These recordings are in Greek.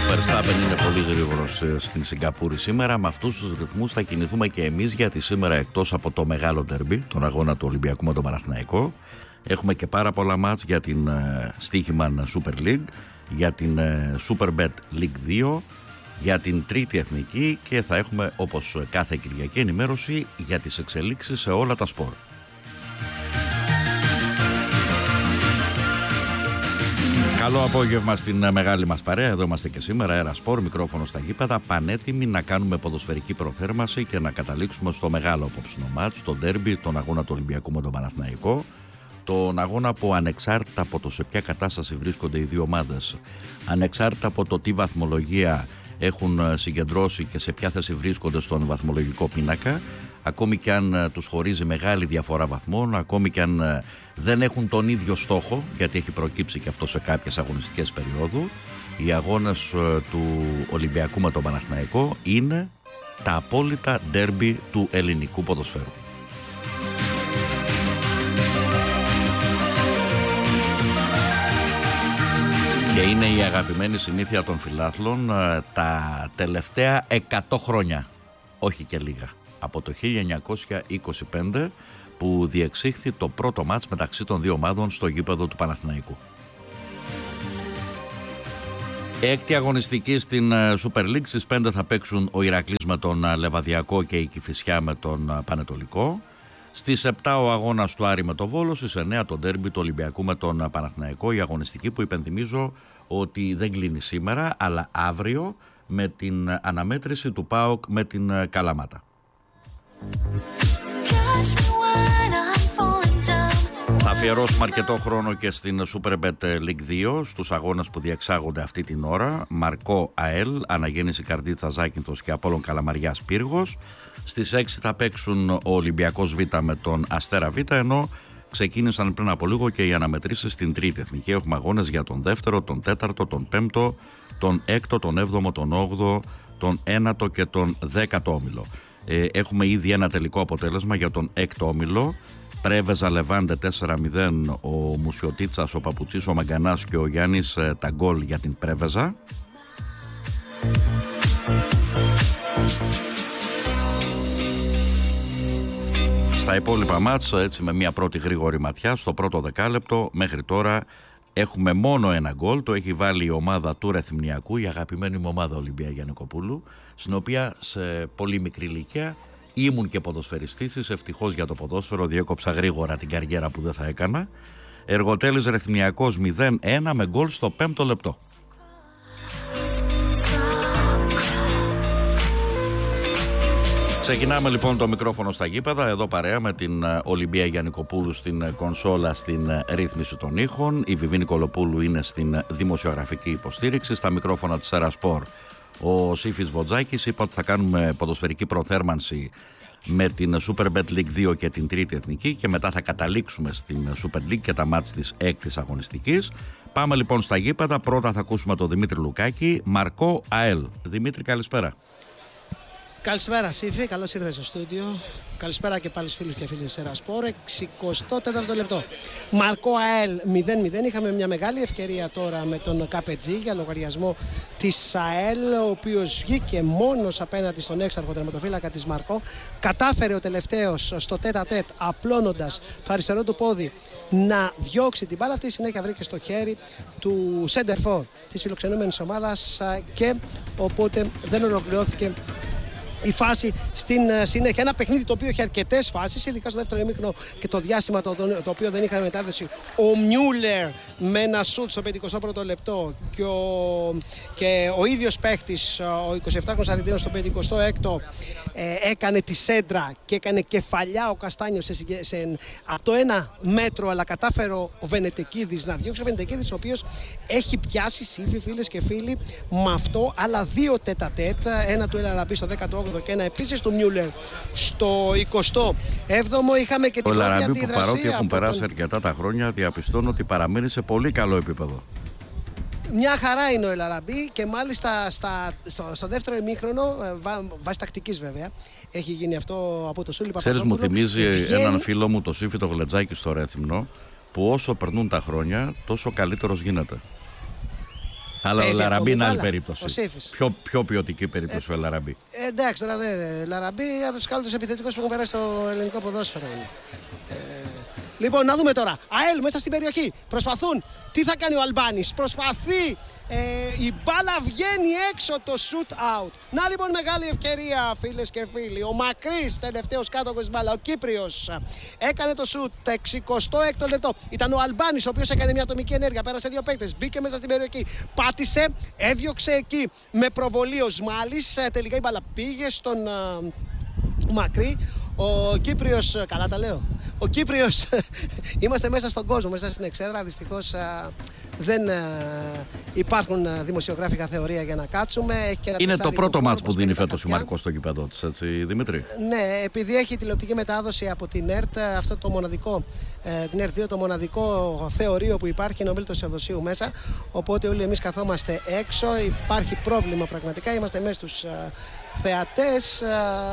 Verstappen είναι πολύ γρήγορος στην Σιγκαπούρη σήμερα. Με αυτούς τους ρυθμούς θα κινηθούμε και εμείς, γιατί σήμερα, εκτός από το μεγάλο ντέρμπι, τον αγώνα του Ολυμπιακού με τον Παναθηναϊκό, έχουμε και πάρα πολλά μάτς για την Στοίχημαν Super League, για την Superbet League 2, για την Τρίτη Εθνική, και θα έχουμε, όπως κάθε Κυριακή, ενημέρωση για τις εξελίξεις σε όλα τα σπορ. Καλό απόγευμα στην μεγάλη μας παρέα. Εδώ είμαστε και σήμερα, Αέρα Σπορ, μικρόφωνο στα γήπεδα, πανέτοιμοι να κάνουμε ποδοσφαιρική προθέρμανση και να καταλήξουμε στο μεγάλο απόψινο μάτς, τον ντέρμπι, τον αγώνα του Ολυμπιακού με τον Παναθηναϊκό. Τον αγώνα που, ανεξάρτητα από το σε ποια κατάσταση βρίσκονται οι δύο ομάδες, ανεξάρτητα από το τι βαθμολογία έχουν συγκεντρώσει και σε ποια θέση βρίσκονται στον βαθμολογικό πίνακα, ακόμη και αν τους χωρίζει μεγάλη διαφορά βαθμών, ακόμη και αν δεν έχουν τον ίδιο στόχο, γιατί έχει προκύψει και αυτό σε κάποιες αγωνιστικές περιόδου, οι αγώνες του Ολυμπιακού με τον Παναθηναϊκό είναι τα απόλυτα ντέρμπι του ελληνικού ποδοσφαίρου. Και είναι η αγαπημένη συνήθεια των φιλάθλων τα τελευταία 100 χρόνια, όχι και λίγα, από το 1925 που διεξήχθη το πρώτο μάτς μεταξύ των δύο ομάδων στο γήπεδο του Παναθηναϊκού. Έκτη αγωνιστική στην Super League. Στις 5 θα παίξουν ο Ηρακλής με τον Λεβαδιακό και η Κηφισιά με τον Πανετολικό. Στις 7 ο αγώνας του Άρη με το Βόλο, στις 9 το ντέρμπι του Ολυμπιακού με τον Παναθηναϊκό. Η αγωνιστική που υπενθυμίζω ότι δεν κλείνει σήμερα, αλλά αύριο, με την αναμέτρηση του ΠΑΟΚ με την Καλαμάτα. Θα αφιερώσουμε αρκετό χρόνο και στην Superbet League 2, στους αγώνες που διεξάγονται αυτή την ώρα. Μαρκό ΑΕΛ, Αναγέννηση Καρδίτσα Ζάκυνθος και Απόλλων Καλαμαριάς Πύργος. Στις 6 θα παίξουν ο Ολυμπιακός Β με τον Αστέρα Β, ενώ ξεκίνησαν πριν από λίγο και οι αναμετρήσεις στην Τρίτη Εθνική. Έχουμε αγώνες για τον δεύτερο, τον τέταρτο, τον πέμπτο, τον έκτο, τον έβδομο, τον όγδοο, τον ένατο και τον 10ο όμιλο. Έχουμε ήδη ένα τελικό αποτέλεσμα για τον έκτο όμιλο. Πρέβεζα Λεβάντε 4-0, ο Μουσιωτίτσας, ο Παπουτσής, ο Μαγκανάς και ο Γιάννης τα γκολ για την Πρέβεζα. Στα υπόλοιπα μάτς, έτσι με μια πρώτη γρήγορη ματιά, στο πρώτο δεκάλεπτο μέχρι τώρα έχουμε μόνο ένα γκολ. Το έχει βάλει η ομάδα του Ρεθυμνιακού, η αγαπημένη μου ομάδα Ολυμπία Γιαννικοπούλου, στην οποία σε πολύ μικρή ηλικία ήμουν και ποδοσφαιριστής. Ευτυχώς για το ποδόσφαιρο, διέκοψα γρήγορα την καριέρα που δεν θα έκανα. Εργοτέλης Ρεθυμνιακός 0-1 με γκολ στο 5ο λεπτό. Ξεκινάμε λοιπόν το μικρόφωνο στα γήπεδα, εδώ παρέα με την Ολυμπία Γιαννικοπούλου στην κονσόλα, στην ρύθμιση των ήχων. Η Βιβή Νικολοπούλου είναι στην δημοσιογραφική υποστήριξη. Στα μικρόφωνα της Αέρα Σπορ ο Σύφης Βοτζάκης. Είπα ότι θα κάνουμε ποδοσφαιρική προθέρμανση με την Superbet League 2 και την Τρίτη Εθνική, και μετά θα καταλήξουμε στην Super League και τα μάτς της έκτης αγωνιστικής. Πάμε λοιπόν στα γήπεδα. Πρώτα θα ακούσουμε τον Δημήτρη Λουκάκη. Μαρκό ΑΕΛ. Δημήτρη, καλησπέρα. Καλησπέρα Σύφη, καλώς ήρθες στο στούντιο. Καλησπέρα και πάλι στους φίλους και φίλες της Αέρα Σπορ. 64ο λεπτό. Μαρκό ΑΕΛ 0-0. Είχαμε μια μεγάλη ευκαιρία τώρα με τον Καπετζή για λογαριασμό της ΑΕΛ, ο οποίος βγήκε μόνος απέναντι στον έξαρχο τερματοφύλακα της Μαρκό. Κατάφερε ο τελευταίος στο τέτα-τέτ, απλώνοντας το αριστερό του πόδι, να διώξει την μπάλα. Αυτή συνέχεια βρήκε στο χέρι του σέντερφορ της φιλοξενούμενης ομάδας, και οπότε δεν ολοκληρώθηκε η φάση στην συνέχεια. Ένα παιχνίδι το οποίο έχει αρκετές φάσεις, ειδικά στο δεύτερο ημίχρονο και το διάστημα το οποίο δεν είχαμε μετάδοση. Ο Μιούλερ με ένα σουτ στο 51ο λεπτό και ο ίδιος παίχτης, ο 27χρονος Αρεντίνος, στο 56ο έκανε τη σέντρα και έκανε κεφαλιά ο Καστάνιος από το 1 μέτρο, αλλά κατάφερε ο Βενετεκίδης να διώξει. Ο Βενετεκίδης, ο οποίος έχει πιάσει, Σύφη, φίλες και φίλοι, με αυτό άλλα δύο τέτα-τέτ, ένα του Ελαραμπή στο 18ο και ένα επίσης του Μιούλερ στο 27ο. Είχαμε και την πρώτη αντίδραση. Που παρότι έχουν περάσει αρκετά τα χρόνια, διαπιστώνω ότι παραμένει σε πολύ καλό επίπεδο. Μια χαρά είναι ο Ελαραμπή, και μάλιστα στο δεύτερο ημίχρονο, βάσει τακτικής βέβαια, έχει γίνει αυτό από το Σούλη Παπαδόπουλο. Ξέρεις, μου θυμίζει έναν φίλο μου, το Σύφη το Γλετζάκη στο Ρέθυμνο, που όσο περνούν τα χρόνια τόσο καλύτερος γίνεται. Αλλά ο Ελαραμπή είναι άλλη περίπτωση. Πιο ποιοτική περίπτωση ο Ελαραμπή. Εντάξει, τώρα δεν. Ελαραμπή από τους καλύτερους επιθετικούς που έχουν περάσει στο ελληνικό ποδόσφαιρο. Λοιπόν, να δούμε τώρα. ΑΕΛ μέσα στην περιοχή. Προσπαθούν. Τι θα κάνει ο Αλμπάνης? Προσπαθεί. Η μπάλα βγαίνει έξω, το shoot out. Να λοιπόν μεγάλη ευκαιρία, φίλες και φίλοι. Ο Μακρύς, τελευταίος κάτω της μπάλα. Ο Κύπριος έκανε το shoot. 66ο λεπτό. Ήταν ο Αλμπάνης ο οποίος έκανε μια ατομική ενέργεια. Πέρασε δύο παίκτες. Μπήκε μέσα στην περιοχή. Πάτησε. Έδιωξε εκεί με προβολή ο Σμάλης. Τελικά η μπάλα πήγε στον Μακρύ. Ο Κύπριος, καλά τα λέω. Ο Κύπριος, είμαστε μέσα στον κόσμο, μέσα στην εξέδρα. Δυστυχώς δεν υπάρχουν δημοσιογράφικα θεωρία για να κάτσουμε. Είναι το πρώτο μάτς που δίνει φέτος ο Μαρκός στο γήπεδο της, έτσι Δημήτρη? Ναι, επειδή έχει τηλεοπτική μετάδοση από την ΕΡΤ, αυτό το μοναδικό, την ΕΡΤ 2, το μοναδικό θεωρείο που υπάρχει είναι ο Μίλτος Θεοδοσίου μέσα. Οπότε όλοι εμείς καθόμαστε έξω. Υπάρχει πρόβλημα πραγματικά. Είμαστε μέσα στους θεατές,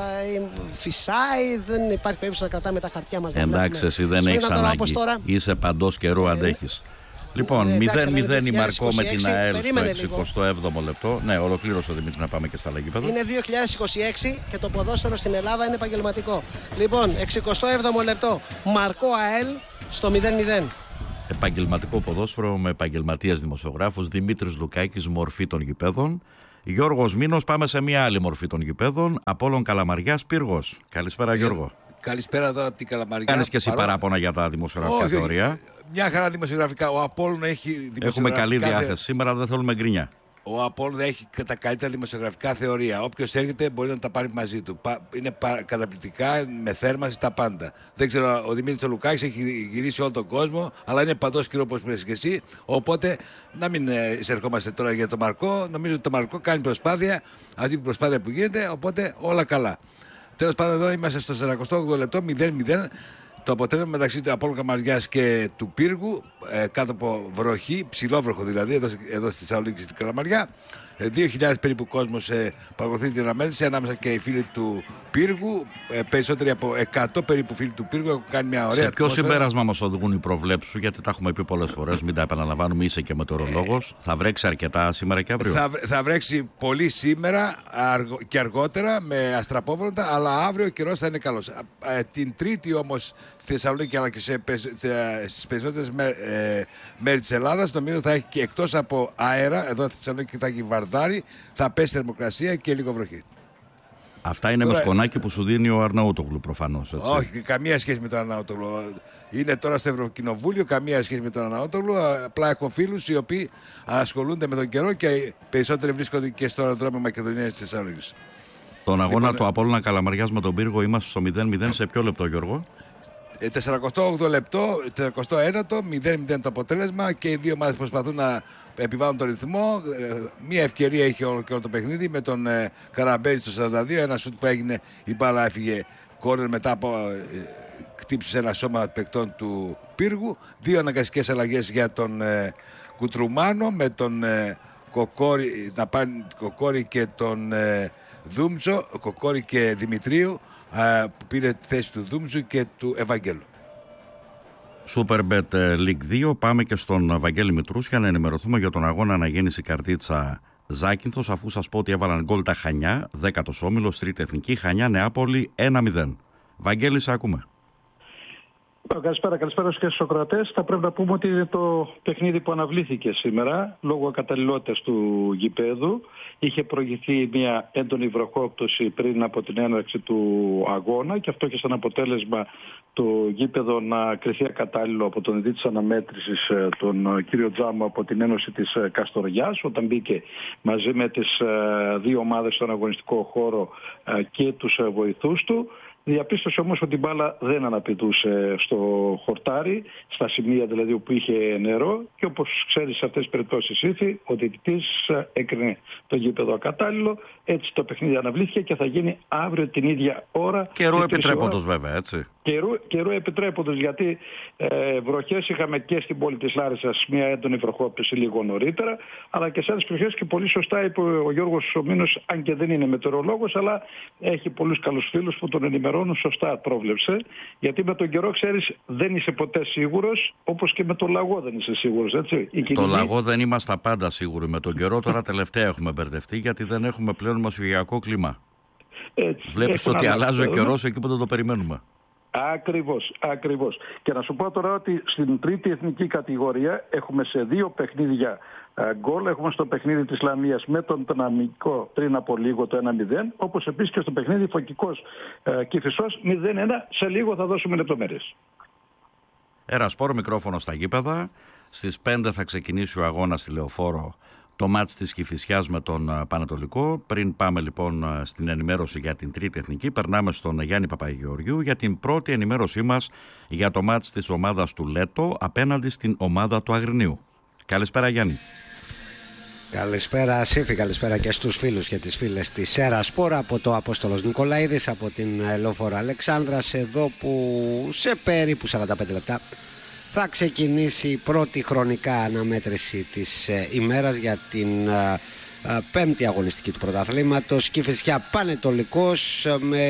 φυσάει, δεν υπάρχει περίπτωση να κρατάμε τα χαρτιά μας. Εντάξει, εσύ δεν έχεις ανάγκη. Είσαι παντός καιρού, αντέχεις. Λοιπόν, 0-0 η Μαρκό με την ΑΕΛ στο 67ο λεπτό. Ναι, ολοκλήρωσε ο Δημήτρη, να πάμε και στα λαγίπεδα. Είναι 2026 και το ποδόσφαιρο στην Ελλάδα είναι επαγγελματικό. Λοιπόν, 67ο λεπτό, Μαρκό ΑΕΛ στο 0-0. Επαγγελματικό ποδόσφαιρο με επαγγελματίες δημοσιογράφους. Δημήτρης Λουκάκης, μορφή των γηπέδων. Γιώργος Μήνος, πάμε σε μια άλλη μορφή των γηπέδων. Απόλλων Καλαμαριάς, Πύργος. Καλησπέρα, Γιώργο. Καλησπέρα εδώ από την Καλαμαριά. Κάνεις και εσύ παράπονα για τα δημοσιογραφικά θεωρία? Μια χαρά δημοσιογραφικά. Ο Απόλλων έχει δημοσιογραφικά. Έχουμε καλή διάθεση σήμερα, δεν θέλουμε γκρινιά. Ο Απόλλων έχει τα καλύτερα δημοσιογραφικά θεωρία. Όποιος έρχεται μπορεί να τα πάρει μαζί του. Είναι καταπληκτικά, με θέρμανση, τα πάντα. Δεν ξέρω, ο Δημήτρης Λουκάκης έχει γυρίσει όλο τον κόσμο, αλλά είναι παντός κύριο όπως πες και εσύ. Οπότε να μην εισερχόμαστε τώρα για τον Μαρκό. Νομίζω ότι το Μαρκό κάνει προσπάθεια, αυτή την προσπάθεια που γίνεται, οπότε όλα καλά. Τέλος πάντων, εδώ είμαστε στο 48ο λεπτό, 0-0. Το αποτέλεσμα μεταξύ του Απόλλων Καλαμαριάς και του Πύργου, κάτω από βροχή, ψηλόβροχο δηλαδή, εδώ στη Θεσσαλονίκη και στην Καλαμαριά. 2.000 περίπου κόσμος παρακολουθεί την αναμέτρηση, ανάμεσα και οι φίλοι του Πύργου. Περισσότεροι από 100 περίπου φίλοι του Πύργου έχουν κάνει μια ωραία. Σε ποιο συμπέρασμα μας οδηγούν οι προβλέψεις σου, γιατί τα έχουμε πει πολλές φορές, μην τα επαναλαμβάνουμε, είσαι και μετεωρολόγος. Θα βρέξει αρκετά σήμερα και αύριο? Θα βρέξει πολύ σήμερα και αργότερα με αστραπόβροντα, αλλά αύριο ο καιρός θα είναι καλός. Την Τρίτη όμως στη Θεσσαλονίκη, αλλά και στις περισσότερες μέρη της Ελλάδας, νομίζω θα έχει και εκτός από αέρα, εδώ στη Θεσσαλονίκη θα έχει βαρδάρι, θα πέσει θερμοκρασία και λίγο βροχή. Αυτά είναι με σκονάκι που σου δίνει ο Αρναούτογλου προφανώς, έτσι? Όχι, καμία σχέση με τον Αρναούτογλου. Είναι τώρα στο Ευρωκοινοβούλιο, καμία σχέση με τον Αρναούτογλου. Απλά έχω φίλους οι οποίοι ασχολούνται με τον καιρό και περισσότεροι βρίσκονται και στο αεροδρόμιο Μακεδονίας της Θεσσαλονίκης. Τον αγώνα του Απόλλωνα Καλαμαριάς με τον Πύργο είμαστε στο 0-0. Σε ποιο λεπτό, Γιώργο? 48 λεπτό, 49ο, 0-0 το αποτέλεσμα και οι δύο ομάδες προσπαθούν να επιβάλλουν τον ρυθμό. Μία ευκαιρία είχε όλο το παιχνίδι με τον Καραμπέλη στο 42. Ένα σουτ που έγινε, η μπάλα έφυγε κόρνερ μετά από χτύπησε ένα σώμα παικτών του Πύργου. Δύο αναγκαστικές αλλαγές για τον Κουτρουμάνο με τον Κοκόρη και τον Δούμτζο, Κοκόρη και Δημητρίου, που πήρε τη θέση του Δούμτζου και του Ευαγγέλου. Superbet League 2. Πάμε και στον Βαγγέλη Μητρούσια να ενημερωθούμε για τον αγώνα αναγέννηση Καρδίτσα Ζάκυνθος, αφού σας πω ότι έβαλαν γκολ τα Χανιά, 10ος όμιλος, τρίτη εθνική, Χανιά Νεάπολη 1-0. Βαγγέλη, σε ακούμε. Καλησπέρα και στους ακροατές. Θα πρέπει να πούμε ότι είναι το παιχνίδι που αναβλήθηκε σήμερα λόγω ακαταλληλότητας του γηπέδου. Είχε προηγηθεί μια έντονη βροχόπτωση πριν από την έναρξη του αγώνα και αυτό είχε σαν αποτέλεσμα το γήπεδο να κριθεί ακατάλληλο από τον διδή της αναμέτρησης, τον κύριο Τζάμο, από την Ένωση της Καστοριάς, όταν μπήκε μαζί με τις δύο ομάδες στον αγωνιστικό χώρο και τους βοηθούς του. Διαπίστωσε όμως ότι η μπάλα δεν αναπηδούσε στο χορτάρι, στα σημεία δηλαδή όπου είχε νερό, και όπως ξέρεις σε αυτές τις περιπτώσεις ήθη, ο διαιτητής έκρινε το γήπεδο ακατάλληλο. Έτσι το παιχνίδι αναβλήθηκε και θα γίνει αύριο την ίδια ώρα. Καιρό επιτρέποντος βέβαια, έτσι. καιρού επιτρέποντος, γιατί βροχές είχαμε και στην πόλη της Λάρισσας, μια έντονη βροχόπτωση λίγο νωρίτερα, αλλά και σε άλλες περιοχές, και πολύ σωστά είπε ο Γιώργος Ομήνος, αν και δεν είναι μετεωρολόγος, αλλά έχει πολλούς καλούς φίλους που τον ενημερώνουν, σωστά πρόβλεψε, γιατί με τον καιρό, ξέρεις, δεν είσαι ποτέ σίγουρος, όπως και με τον λαγό δεν είσαι σίγουρος, έτσι. Το λαγό δεν είμαστε πάντα σίγουροι. Με τον καιρό τώρα τελευταία έχουμε μπερδευτεί, γιατί δεν έχουμε πλέον μεσογειακό κλίμα. Βλέπεις ότι αλλάζει ο καιρός εκεί που δεν το περιμένουμε. Ακριβώς. Και να σου πω τώρα ότι στην τρίτη εθνική κατηγορία έχουμε σε 2 παιχνίδια γκολ. Έχουμε στο παιχνίδι της Λαμίας με τον Δυναμικό πριν από λίγο το 1-0. Όπως επίσης και στο παιχνίδι Φωκικός Κηφισός 0-1. Σε λίγο θα δώσουμε λεπτομέρειες. Ερασπόρ, μικρόφωνο στα γήπεδα. Στις 5 θα ξεκινήσει ο αγώνας στη Λεωφόρο, το μάτς της Κηφισιάς με τον Πανατολικό. Πριν πάμε λοιπόν στην ενημέρωση για την τρίτη εθνική, περνάμε στον Γιάννη Παπαγεωργιού για την πρώτη ενημέρωσή μας για το μάτς της ομάδας του Λέτο απέναντι στην ομάδα του Αγρινίου. Καλησπέρα Γιάννη. Καλησπέρα Σύφη, καλησπέρα και στους φίλους και τις φίλες της Ερασπόρ, από το Απόστολος Νικολαίδης, από την Λεωφόρο Αλεξάνδρας, εδώ που σε περίπου 45 λεπτά θα ξεκινήσει η πρώτη χρονικά αναμέτρηση της ημέρας για την πέμπτη αγωνιστική του πρωταθλήματος. Κηφισιά Πανετολικός, με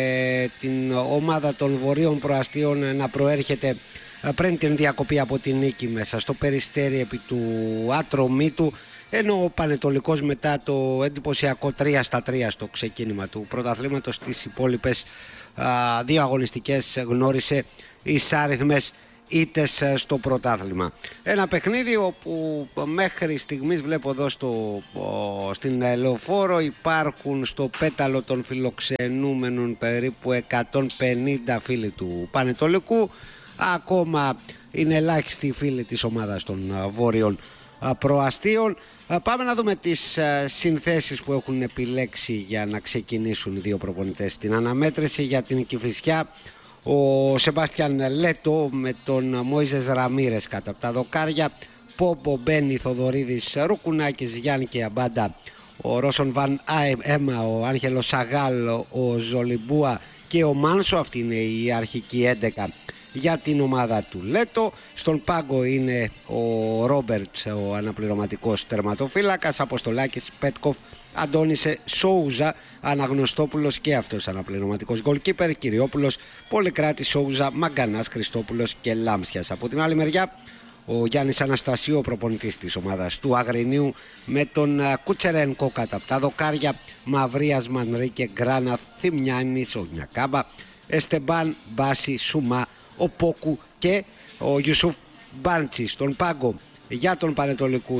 την ομάδα των Βορείων Προαστίων να προέρχεται πριν την διακοπή από την νίκη μέσα στο Περιστέρι επί του Ατρωμίτου, ενώ ο Πανετολικός μετά το εντυπωσιακό 3-3 στο ξεκίνημα του πρωταθλήματος, τις υπόλοιπες 2 αγωνιστικές γνώρισε εισάριθμες ήττες στο πρωτάθλημα. Ένα παιχνίδι όπου μέχρι στιγμής βλέπω εδώ στην Λεωφόρο υπάρχουν στο πέταλο των φιλοξενούμενων περίπου 150 φίλοι του Πανετολικού. Ακόμα είναι ελάχιστοι οι φίλοι της ομάδας των Βόρειων Προαστίων. Πάμε να δούμε τις συνθέσεις που έχουν επιλέξει για να ξεκινήσουν οι 2 προπονητές στην αναμέτρηση. Για την Κηφισιά, ο Σεμπάστιαν Λέτο με τον Μόιζες Ραμίρες κατά από τα δοκάρια, Πόμπο, Μπένι, Θοδωρίδης, Ρουκουνάκης, Γιάννη και Αμπάντα, ο Ρόσον Βαν Έμα, ο Άγγελο Σαγάλ, ο Ζολιμπούα και ο Μάνσο. Αυτή είναι η αρχική 11 για την ομάδα του Λέτο. Στον πάγκο είναι ο Ρόμπερτ, ο αναπληρωματικός τερματοφύλακας, Αποστολάκης, Πέτκοφ, Αντώνησε, Σόουζα, Αναγνωστόπουλος και αυτός αναπληρωματικός γκολκίπερ, Κυριόπουλος, Πολυκράτης, Σόουζα, Μαγκανάς, Χριστόπουλος και Λάμψιας. Από την άλλη μεριά ο Γιάννης Αναστασίου, ο προπονητής της ομάδας του Αγρινίου, με τον Κουτσερένκο κατά τα δοκάρια, Μαυρίας, Μανρίκε, Γκράναθ, Θημιάνης, ο Νιακάμπα, Εστεμπάν, Μπάση, Σουμά, ο Πόκου και ο Ιουσούφ Μπάντσι. Στον πάγκο για τον Πανετολικό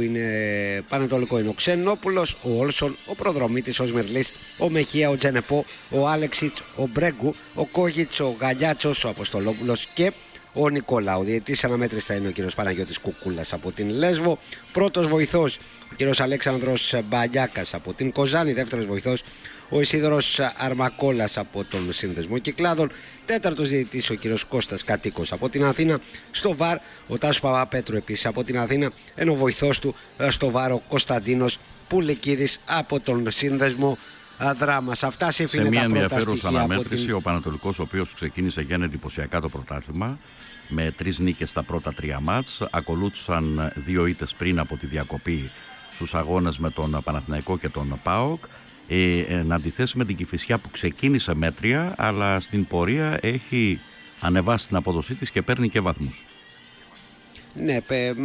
είναι ο Ξενόπουλος, ο Όλσον, ο Προδρομήτης, ο Σμερλής, ο Μεχία, ο Τζενεπό, ο Άλεξιτς, ο Μπρέγκου, ο Κόγιτς, ο Γαλιάτσος, ο Αποστολόπουλος και ο Νικόλα. Ο διαιτητής αναμέτρησης θα είναι ο κύριος Παναγιώτης Κουκούλας από την Λέσβο. Πρώτος βοηθός ο κύριος Αλέξανδρος Μπαλιάκας από την Κοζάνη. Δεύτερος βοηθός ο Ισίδωρος Αρμακόλας από τον Σύνδεσμο Κυκλάδων. Τέταρτος διαιτητής ο κύριος Κώστας Κατοίκος από την Αθήνα. Στο ΒΑΡ ο Τάσος Παπαπέτρου επίσης από την Αθήνα, ενώ βοηθός του στο ΒΑΡ ο Κωνσταντίνος Πουλικίδης από τον Σύνδεσμο Δράμας. Αυτά σε μια ενδιαφέρουσα αναμέτρηση, ο Πανατολικός, ο οποίος ξεκίνησε για ένα εντυπωσιακά το πρωτάθλημα με 3 νίκες στα πρώτα 3 μάτς. Ακολούθησαν 2 ήττες πριν από τη διακοπή στους αγώνες με τον Παναθηναϊκό και τον ΠΑΟΚ. Να αντιθέσει με την Κηφισιά που ξεκίνησε μέτρια, αλλά στην πορεία έχει ανεβάσει την απόδοσή της και παίρνει και βαθμούς. Ναι,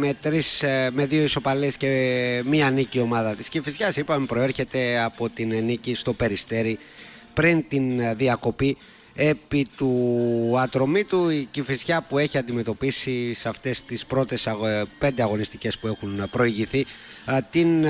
με 2 ισοπαλίες και 1 νίκη ομάδα της Κηφισιάς. Είπαμε προέρχεται από την νίκη στο Περιστέρι πριν την διακοπή επί του Ατρωμίτου. Η Κηφισιά που έχει αντιμετωπίσει σε αυτές τις πρώτες 5 αγωνιστικές που έχουν προηγηθεί την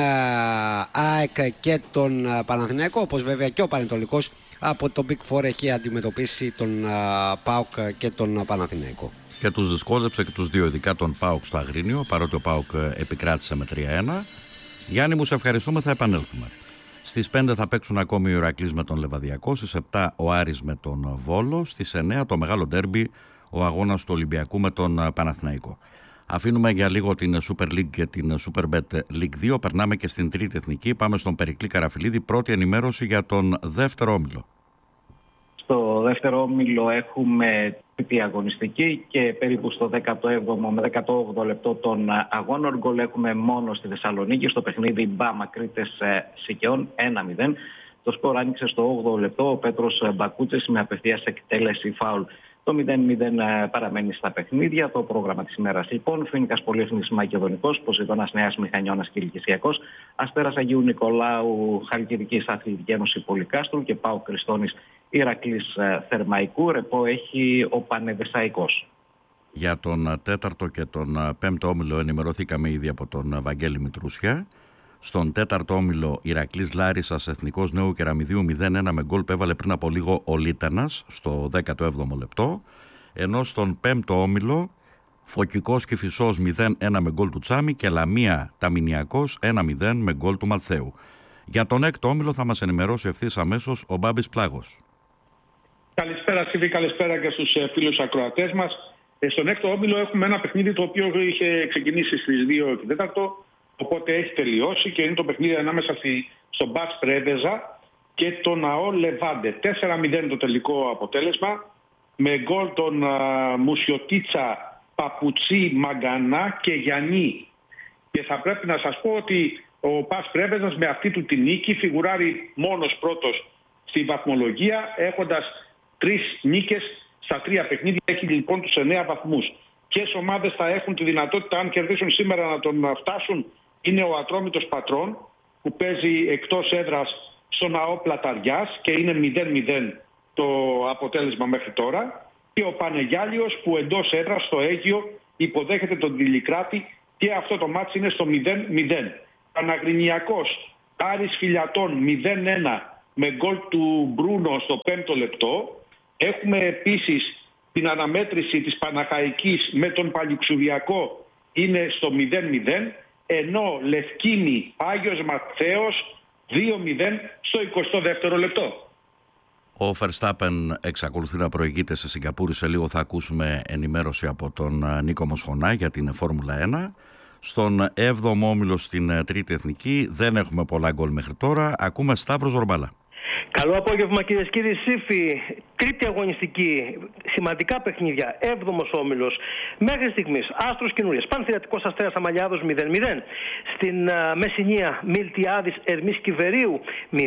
ΑΕΚ και τον Παναθηναϊκό, όπως βέβαια και ο Πανετολικός από το Big Four έχει αντιμετωπίσει τον ΠΑΟΚ και τον Παναθηναϊκό. Και τους δυσκόλεψε και τους 2, ειδικά τον ΠΑΟΚ στο Αγρίνιο, παρότι ο ΠΑΟΚ επικράτησε με 3-1. Γιάννη μου, σε ευχαριστούμε, θα επανέλθουμε. Στις 5 θα παίξουν ακόμη ο Ηρακλής με τον Λεβαδιακό, στις 7 ο Άρης με τον Βόλο, στις 9 το μεγάλο ντέρμπι, ο αγώνας του Ολυμπιακού με τον Παναθηναϊκό. Αφήνουμε για λίγο την Super League και την Superbet League 2, περνάμε και στην τρίτη εθνική, πάμε στον Περικλή Καραφιλίδη, πρώτη ενημέρωση για τον δεύτερο όμιλο. Στο δεύτερο όμιλο έχουμε τρίτη αγωνιστική και περίπου στο 17ο με 18ο λεπτό των αγώνων. Γκολ έχουμε μόνο στη Θεσσαλονίκη στο παιχνίδι Μπάμα Κρήτες Σικαιών 1-0. Το σκορ άνοιξε στο 8ο λεπτό. Ο Πέτρος Μπακούτσης με απευθείας εκτέλεση φάουλ. Το 0-0 παραμένει στα παιχνίδια. Το πρόγραμμα της ημέρας λοιπόν: Φοίνικας Πολύεθνης Μακεδονικός, Ποσειδώνας Νέας Μηχανιώνας Κιλκυσιακός, Αστέρας Αγίου Νικολάου Χαλκιδικής Αθλητική Ένωση Πολυκάστρου και ΠΑΟΚ Κριστώνης Ηρακλής Θερμαϊκού. Ρεπό έχει ο Πανεδεσσαϊκός. Για τον τέταρτο και τον πέμπτο όμιλο ενημερωθήκαμε ήδη από τον Βαγγέλη Μητρούσια. Στον τέταρτο όμιλο Ηρακλής Λάρισσας Εθνικός Νέου Κεραμιδίου 0-1 με γκολ που έβαλε πριν από λίγο ο Λίτανας στο 17ο λεπτό. Ενώ στον πέμπτο όμιλο Φωκικός Κηφισός 0-1 με γκολ του Τσάμι και Λαμία Ταμινιακός 1-0 με γκολ του Μαλθέου. Για τον έκτο όμιλο θα μας ενημερώσει ευθύς αμέσως ο Μπάμπης Πλάγος. Καλησπέρα Σιβή, καλησπέρα και στους φίλους ακροατές μας. Στον έκτο όμιλο έχουμε ένα παιχνίδι το οποίο είχε ξεκινήσει στις 2:04, οπότε έχει τελειώσει και είναι το παιχνίδι ανάμεσα στον Μπατς Πρέβεζα και τον ΑΟ Λεβάντε. 4-0 το τελικό αποτέλεσμα, με γκολ τον Μουσιωτίτσα, Παπουτσί, Μαγκανά και Γιαννή. Και θα πρέπει να σας πω ότι ο Μπατς Πρέβεζας με αυτή του την νίκη φιγουράρει μόνος πρώτος στη βαθμολογία, έχοντας 3 νίκες στα 3 παιχνίδια. Έχει λοιπόν τους 9 βαθμούς. Ποιες ομάδες θα έχουν τη δυνατότητα, αν κερδίσουν σήμερα, να τον φτάσουν? Είναι ο Ατρόμητος Πατρών, που παίζει εκτός έδρας στον ΑΟ Πλαταριάς και είναι 0-0 το αποτέλεσμα μέχρι τώρα. Και ο Πανεγιάλιος, που εντός έδρας στο Αίγυο υποδέχεται τον Τιλικράτη και αυτό το μάτς είναι στο 0-0. Παναγρινιακός Άρης Φιλιατών 0-1 με γκολ του Μπρούνο στο 5ο λεπτό. Έχουμε επίσης την αναμέτρηση της Παναχαϊκής με τον Παλιξουδιακό, είναι στο 0-0, ενώ Λευκίνη Άγιος Ματθαίος 2-0 στο 22ο λεπτό. Ο Verstappen εξακολουθεί να προηγείται σε Σιγκαπούρη. Σε λίγο θα ακούσουμε ενημέρωση από τον Νίκο Μοσχονά για την Φόρμουλα 1. Στον 7ο όμιλο στην Τρίτη Εθνική δεν έχουμε πολλά γκολ μέχρι τώρα. Ακούμε Σταύρο Ζορμπάλα. Καλό απόγευμα κυρίες και κύριοι. Σύφη, τρίτη αγωνιστική, σημαντικά παιχνίδια, 7ος όμιλος. Μέχρι στιγμής Άστρος Καινούρια, Πανθυρατικός Αστέρας Αμαλιάδος 0-0. Στην Μεσσηνία Μιλτιάδης Ερμής Κιβερίου 0-0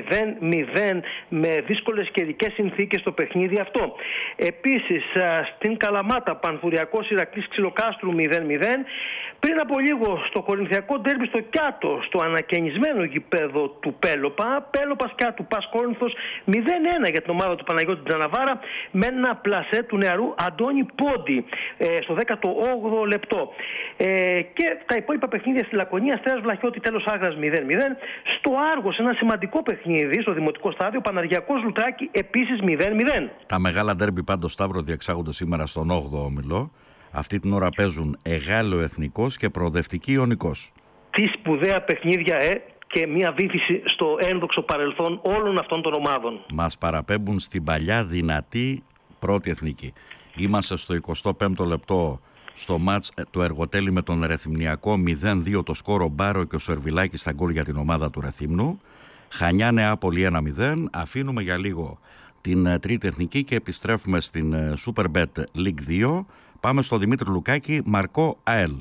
με δύσκολες καιρικές συνθήκες το παιχνίδι αυτό. Επίσης στην Καλαμάτα Πανθουριακός Ηρακλής Ξυλοκάστρου 0-0. Πριν από λίγο στο Κορινθιακό ντέρμπι στο Κιάτο, στο ανακαινισμένο γηπέδο του Πέλοπα, Πέλοπας Κιάτου Πας Κόρινθος 0-1 για την ομάδα του Παναγιώτη Τζαναβάρα με ένα πλασέ του νεαρού Αντώνη Πόντι στο 18ο λεπτό. Και τα υπόλοιπα παιχνίδια στη Λακωνία, Αστέρας Βλαχιώτη τέλος Άγρας 0-0. Στο Άργος ένα σημαντικό παιχνίδι στο Δημοτικό Στάδιο, Παναργιακός Λουτράκη επίσης 0-0. Τα μεγάλα ντέρμπι πάντως, Σταύρο, διεξάγονται σήμερα στον 8ο όμιλο. Αυτή την ώρα παίζουν Εγάλεο Εθνικός και Προοδευτική Ιωνικός. Τι σπουδαία παιχνίδια και μια βήθηση στο ένδοξο παρελθόν όλων αυτών των ομάδων. Μας παραπέμπουν στην παλιά δυνατή πρώτη εθνική. Είμαστε στο 25ο λεπτό στο μάτς του Εργοτέλη με τον Ρεθυμνιακό 0-2 το σκόρο, Μπάρο και ο Σερβιλάκης στα γκολ για την ομάδα του Ρεθύμνου. Χανιά Νεάπολη 1-0. Αφήνουμε για λίγο την τρίτη εθνική και επιστρέφουμε στην Superbet League 2. Πάμε στο Δημήτρη Λουκάκη, Μαρκό ΑΕΛ.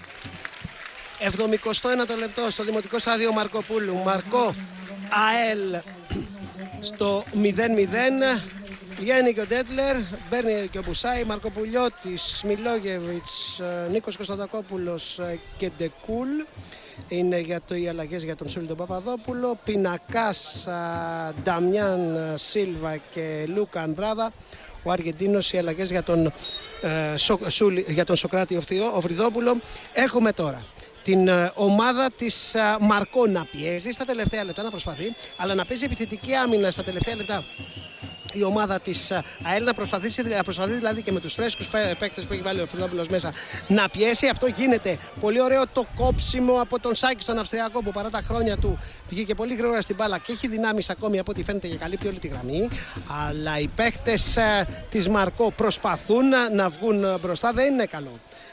71ο λεπτό στο Δημοτικό Στάδιο Μαρκοπούλου. Μαρκό ΑΕΛ στο 0-0. Βγαίνει και ο Ντέτλερ, μπαίνει και ο Μπουσάη, Μαρκοπουλιώτης, Μιλόγεβιτς, Νίκος Κωνσταντακόπουλος και Ντεκούλ. Είναι οι αλλαγές για τον Σούλη τον Παπαδόπουλο. Πινακάς, Νταμιάν Σίλβα και Λούκα Ανδράδα. Ο Αργεντίνος, οι αλλαγές για τον Σοκράτη Οφριδόπουλο. Έχουμε τώρα την ομάδα της Μαρκό να πιέζει στα τελευταία λεπτά, να προσπαθεί, αλλά να παίζει επιθετική άμυνα στα τελευταία λεπτά. Η ομάδα της ΑΕΛ να προσπαθεί δηλαδή και με τους φρέσκους παίκτες που έχει βάλει ο Φρυδόπουλος μέσα να πιέσει. Αυτό γίνεται. Πολύ ωραίο το κόψιμο από τον Σάκη στον Αυστριακό, που παρά τα χρόνια του βγήκε πολύ γρήγορα στην μπάλα και έχει δυνάμεις ακόμη από ό,τι φαίνεται και καλύπτει όλη τη γραμμή. Αλλά οι παίκτες της Μαρκό προσπαθούν να βγουν μπροστά. Δεν είναι καλό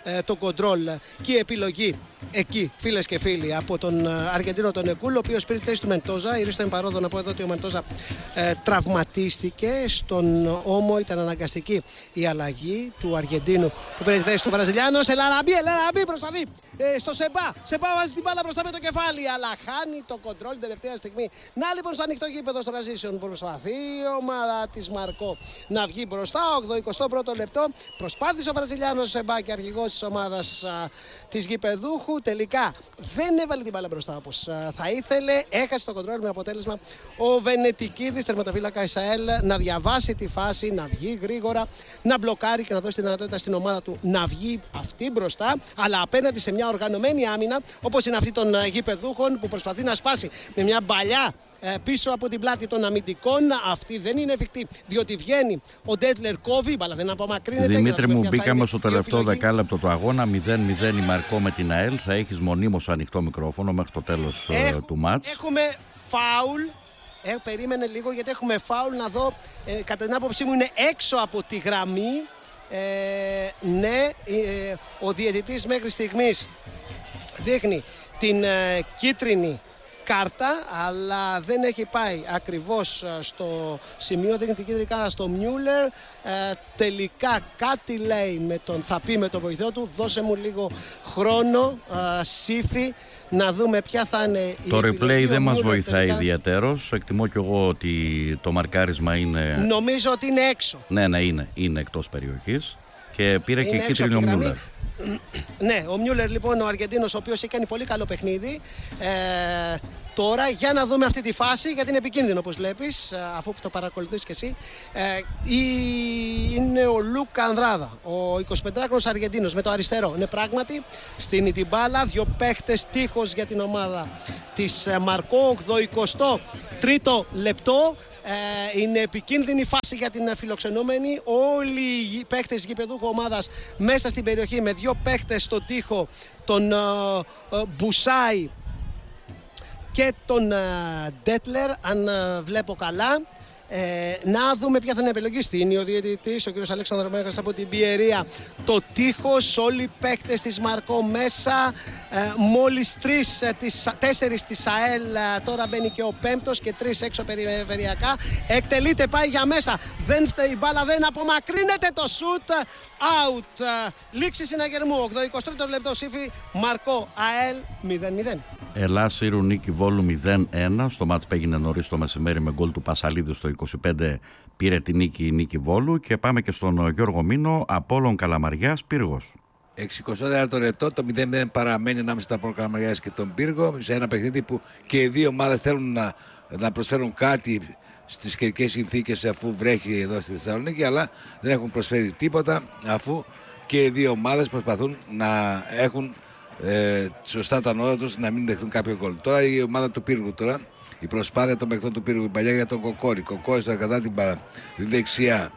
το κοντρόλ και η επιλογή εκεί, φίλες και φίλοι, από τον Αργεντίνο τον Εκούλ, ο οποίος πήρε τη θέση του Μεντόζα. Η Ρίστο Εμπαρόδο, να πω εδώ ότι ο Μεντόζα τραυματίστηκε στον ώμο. Ήταν αναγκαστική η αλλαγή του Αργεντίνου που πήρε τη θέση του Βραζιλιάνο. Ελαραμπή προσπαθεί στο Σεμπά. Σεμπά βάζει την μπάλα μπροστά με το κεφάλι, αλλά χάνει το κοντρόλ την τελευταία στιγμή. Να λοιπόν στο ανοιχτό γήπεδο στο transition που προσπαθεί η ομάδα της Μαρκό να βγει μπροστά. 81ο λεπτό. Προσπάθησε ο Βραζιλιάνος Σεμπά και αρχηγός της ομάδας της γηπεδούχου. Τελικά δεν έβαλε την μπάλα μπροστά όπως θα ήθελε. Έχασε το κοντρόλ με αποτέλεσμα ο Βενετικίδης, τερματοφύλακα Ισαέλ, να διαβάσει τη φάση, να βγει γρήγορα, να μπλοκάρει και να δώσει τη δυνατότητα στην ομάδα του να βγει αυτή μπροστά, αλλά απέναντι σε μια οργανωμένη άμυνα όπως είναι αυτή των γηπεδούχων που προσπαθεί να σπάσει με μια μπαλιά πίσω από την πλάτη των αμυντικών. Αυτή δεν είναι εφικτή, διότι βγαίνει ο Ντέτλερ, κόβει, αλλά δεν απομακρύνεται. Δημήτρη μου, μπήκαμε στο τελευταίο δεκάλεπτο του αγώνα. 0-0 η Μαρκό με την ΑΕΛ. Θα έχεις μονίμως ανοιχτό μικρόφωνο μέχρι το τέλος του μάτς. Έχουμε φάουλ. Περίμενε λίγο, γιατί έχουμε φάουλ, να δω. Κατά την άποψή μου είναι έξω από τη γραμμή. Ναι, ο διαιτητής μέχρι στιγμής δείχνει την κίτρινη κάρτα, αλλά δεν έχει πάει ακριβώς στο σημείο. Δείχνει την κίτρινη κάρτα στο Μιούλερ. Τελικά κάτι λέει θα πει με τον βοηθό του. Δώσε μου λίγο χρόνο, Σύφη, να δούμε ποια θα είναι η το επιλογή. replay δεν μας βοηθάει ιδιαίτερος. Εκτιμώ κι εγώ ότι το μαρκάρισμα είναι... Νομίζω ότι είναι έξω. Ναι, είναι εκτός περιοχής. Και πήρε και κίτρινη ο Μιούλερ. Ναι, ο Μιούλερ λοιπόν, ο Αργεντίνος, ο οποίος έχει κάνει πολύ καλό παιχνίδι. Τώρα για να δούμε αυτή τη φάση, γιατί είναι επικίνδυνο όπως βλέπεις, αφού το παρακολουθείς και εσύ. Είναι ο Λούκα Ανδράδα, ο 25χρονος Αργεντίνος με το αριστερό. Είναι πράγματι στείνει την μπάλα, δύο παίχτες τείχος για την ομάδα της Μαρκό. 83ο λεπτό. Είναι επικίνδυνη φάση για την φιλοξενούμενη. Όλοι οι παίχτες γηπεδούχου ομάδας μέσα στην περιοχή, με δύο παίχτες στον τοίχο, τον Μπουσάι και τον Ντέτλερ, αν βλέπω καλά. Να δούμε ποια θα είναι η επιλογή. Στην ο διαιτητής, ο κ. Αλέξανδρος Μέγας από την Πιερία. Το τείχος, όλοι οι παίκτες της Μαρκό μέσα. Μόλις 4 της ΑΕΛ. Τώρα μπαίνει και ο πέμπτος και 3 έξω περιφερειακά. Εκτελείται, πάει για μέσα. Δεν φταίει η μπάλα, δεν απομακρύνεται το σουτ. Out. Λήξη συναγερμού. 83ο λεπτό, Σύφη. Μαρκό ΑΕΛ 0-0. Ελλάς Ήρου νίκη Βόλου 0-1. Στο μάτς που έγινε νωρίς το μεσημέρι με γκολ του Πασαλίδη στο 25 πήρε τη νίκη Βόλου. Και πάμε και στον Γιώργο Μήνο. Απόλλων Καλαμαριάς Πύργος. 64ο λεπτό, το 0-0 παραμένει ανάμεσα στα Απόλλων Καλαμαριάς και τον Πύργο, σε ένα παιχνίδι που και οι δύο ομάδες θέλουν να προσφέρουν κάτι στις καιρικές συνθήκες, αφού βρέχει εδώ στη Θεσσαλονίκη, αλλά δεν έχουν προσφέρει τίποτα, αφού και οι δύο ομάδες προσπαθούν να έχουν σωστά τα νότα τους, να μην δεχτούν κάποιο γκολ. Τώρα η ομάδα του Πύργου, η προσπάθεια των παιχτών του Πύργου, η παλιά για τον Κοκόρη. Κοκόρη τώρα κατά την δεξιά.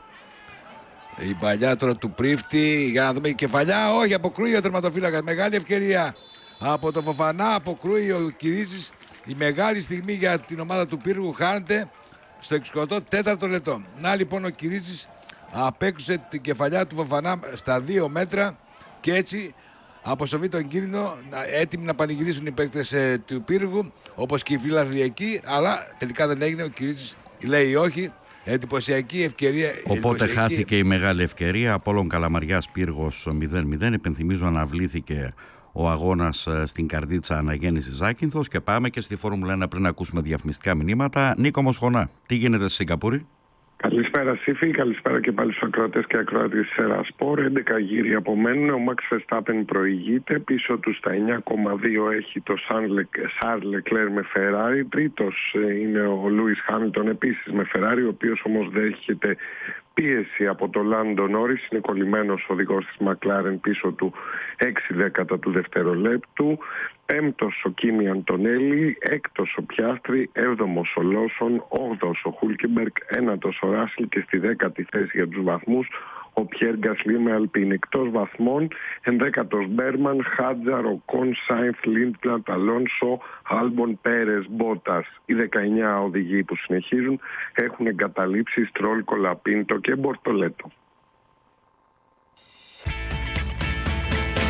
Η παλιά τώρα του Πρίφτη, για να δούμε η κεφαλιά. Όχι, αποκρούει ο τερματοφύλακας. Μεγάλη ευκαιρία από τον Φοφανά. Αποκρούει ο Κυρίζης. Η μεγάλη στιγμή για την ομάδα του Πύργου χάνεται στο 64ο λεπτό. Να λοιπόν ο Κυρίζης απέκρουσε την κεφαλιά του Φοφανά στα 2 μέτρα και έτσι αποσοβεί τον κίνδυνο, έτοιμοι να πανηγυρίσουν οι παίκτες του Πύργου, όπως και οι φίλαθλοι εκεί, αλλά τελικά δεν έγινε. Ο Κυρίζης λέει όχι. Εντυπωσιακή ευκαιρία. Οπότε χάθηκε η μεγάλη ευκαιρία. Απόλλων Καλαμαριάς Πύργος 0-0. Υπενθυμίζω, αναβλήθηκε ο αγώνας στην Καρδίτσα Αναγέννηση Ζάκυνθος. Και πάμε και στη Φόρμουλα 1 πριν ακούσουμε διαφημιστικά μηνύματα. Νίκο Μοσχονά, τι γίνεται στη Σιγκαπούρη? Καλησπέρα Σύφη, καλησπέρα και πάλι στους ακροατές και ακροατές της Ερασπόρ. 11 γύροι απομένουν, ο Max Verstappen προηγείται, πίσω του στα 9,2 έχει το Charles Leclerc με Ferrari, τρίτος είναι ο Lewis Hamilton επίσης με Ferrari, ο οποίος όμως δέχεται πίεση από το Lando Norris, είναι κολλημένος ο οδηγός της McLaren πίσω του 6 δέκατα του δευτερολέπτου. Πέμπτος ο Κίμι Αντωνέλη, έκτος ο Πιάστρη, έβδομος ο Λόσον, όγδοος ο Χούλκεμπεργκ, ένατος ο Ράσιλ και στη 10η θέση για τους βαθμούς ο Πιέρ Γκασλί με Αλπίν. Εκτός βαθμών, 11ος Μπέρμαν, Χάτζαρ, Οκόν, Σάινθ, Λίντπλαντ, Αλόνσο, Άλμπον, Πέρες, Μπότας. Οι 19 οδηγοί που συνεχίζουν έχουν εγκαταλείψει Στρόλ, Κολαπίντο και Μπορτολέτο.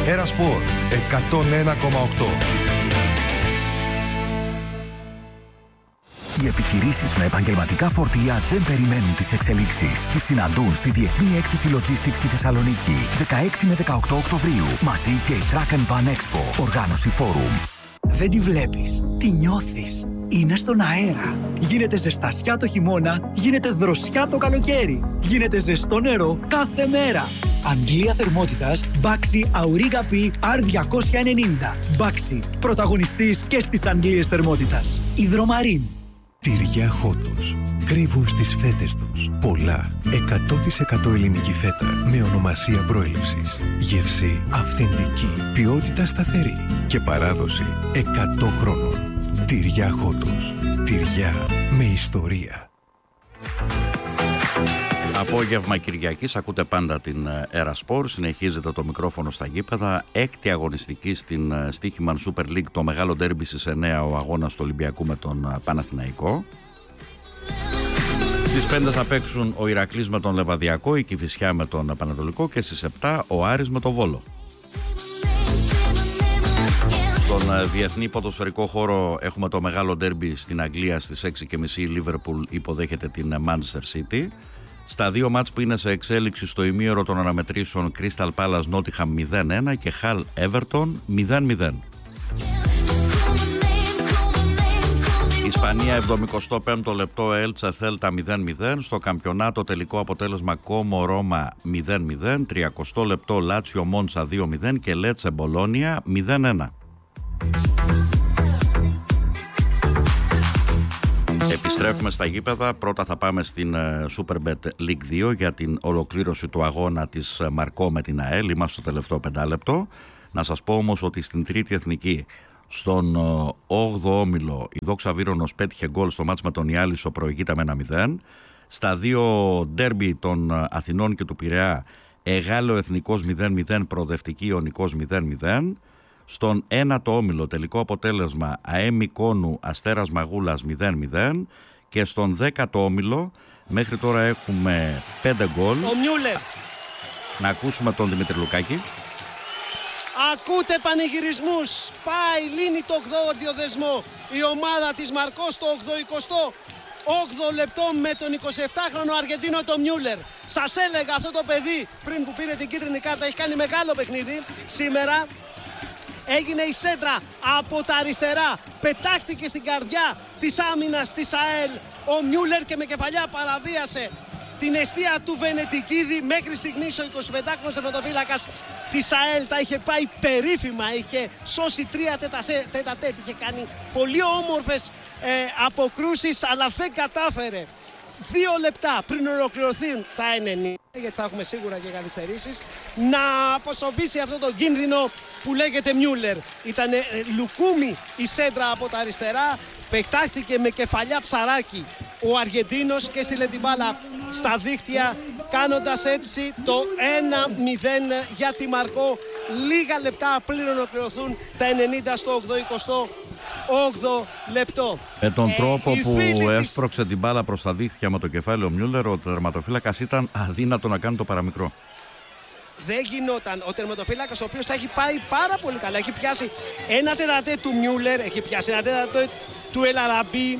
Ερασπορ 101,8. Οι επιχειρήσεις με επαγγελματικά φορτία δεν περιμένουν τις εξελίξεις. Τις συναντούν στη Διεθνή Έκθεση Logistics στη Θεσσαλονίκη, 16 με 18 Οκτωβρίου. Μαζί και η Truck and Van Expo, οργάνωση Forum. Δεν τη βλέπεις, τη νιώθεις. Είναι στον αέρα. Γίνεται ζεστασιά το χειμώνα, γίνεται δροσιά το καλοκαίρι. Γίνεται ζεστό νερό κάθε μέρα. Αντλία θερμότητας Baxi Auriga P R290. Baxi, πρωταγωνιστής και στις αντλίες θερμότητας. Υδρομαρίν. Τυριά Χότος. Κρύβουν στις φέτες τους πολλά 100% ελληνική φέτα με ονομασία προέλευσης. Γεύση αυθεντική, ποιότητα σταθερή και παράδοση 100 χρόνων. Τυριά Χότος. Τυριά με ιστορία. Απόγευμα Κυριακής, ακούτε πάντα την Ερασπορ. Συνεχίζεται το μικρόφωνο στα γήπεδα. Έκτη αγωνιστική στην Στοίχημαν Super League, το μεγάλο ντέρμπι στις 9, ο αγώνας του Ολυμπιακού με τον Παναθηναϊκό. Στις 5 θα παίξουν ο Ηρακλής με τον Λεβαδιακό, η Κηφισιά με τον Πανατολικό και στις 7 ο Άρης με τον Βόλο. Στον διεθνή ποδοσφαιρικό χώρο έχουμε το μεγάλο ντέρμπι στην Αγγλία στις 6.30. Η Λίβερπουλ υποδέχεται την Manchester City. Στα δύο μάτς που είναι σε εξέλιξη στο ημίωρο των αναμετρήσεων, Crystal Palace Nottingham 0-1 και Hull Everton 0-0. Ισπανία 75ο λεπτό, Έλτσα Θέλτα 0-0. Στο Καμπιονάτο τελικό αποτέλεσμα Κόμο Ρώμα 0-0. 30ο λεπτό Λάτσιο Μόντσα 2-0 και Λέτσε Μπολόνια 0-1. Επιστρέφουμε στα γήπεδα. Πρώτα θα πάμε στην Superbet League 2 για την ολοκλήρωση του αγώνα της Μαρκό με την ΑΕΛ. Είμαστε στο τελευταίο 5 λεπτό. Να σας πω όμως ότι στην τρίτη εθνική, στον 8ο όμιλο, η Δόξα Βύρονος πέτυχε γκολ στο μάτς με τον Ιάλισσο, προηγείται με 1-0. Στα δύο ντέρμπι των Αθηνών και του Πειραιά, Εγάλεο Εθνικός 0-0, Προοδευτική Ιωνικός 0-0. Στον 1ο όμιλο τελικό αποτέλεσμα ΑΕΜ Κόνου Αστέρας Μαγούλας 0-0 και στον 10ο όμιλο μέχρι τώρα έχουμε 5 γκολ. Ο Μιούλερ. Να ακούσουμε τον Δημήτρη Λουκάκη. Ακούτε πανηγυρισμούς, πάει, λύνει το 8ο δεσμό η ομάδα της Μαρκό στο 88ο λεπτό με τον 27χρονο Αργεντίνο τον Μιούλερ. Σας έλεγα, αυτό το παιδί πριν που πήρε την κίτρινη κάρτα έχει κάνει μεγάλο παιχνίδι σήμερα. Έγινε η σέντρα από τα αριστερά, πετάχτηκε στην καρδιά της άμυνας της ΑΕΛ ο Μιούλερ και με κεφαλιά παραβίασε την εστία του Βενετικίδη. Μέχρι στιγμής ο 25χρονος τερματοφύλακας της ΑΕΛ τα είχε πάει περίφημα, είχε σώσει 3 τέτα-τέτ, είχε κάνει πολύ όμορφες αποκρούσεις, αλλά δεν κατάφερε 2 λεπτά πριν ολοκληρωθούν τα 90, γιατί θα έχουμε σίγουρα και καθυστερήσεις, να αποσοβήσει αυτό το κίνδυνο που λέγεται Μιούλερ. Ήταν λουκούμι η σέντρα από τα αριστερά, πετάχτηκε με κεφαλιά ψαράκι ο Αργεντίνος και στείλε την μπάλα στα δίχτυα, κάνοντας έτσι το 1-0 για τη Μαρκό. Λίγα λεπτά πριν ολοκληρωθούν τα 90 στο 88ο λεπτό. Με τον τρόπο που έσπρωξε την μπάλα προς τα δίχτυα με το κεφάλι ο Μιούλερ, ο τερματοφύλακας ήταν αδύνατο να κάνει το παραμικρό. Δεν γινόταν. Ο τερματοφύλακας, ο οποίος τα έχει πάει πάρα πολύ καλά, έχει πιάσει ένα τέτα-τέτ του Μιούλερ, έχει πιάσει ένα τέτα-τέτ του Ελαραμπή,